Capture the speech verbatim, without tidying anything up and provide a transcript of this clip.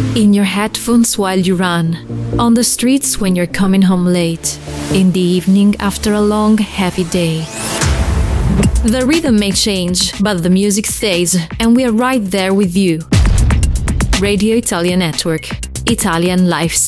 In your headphones while you run, on the streets when you're coming home late, in the evening after a long, heavy day. The rhythm may change, but the music stays, and we are right there with you. Radio Italia Network, Italian lifestyle.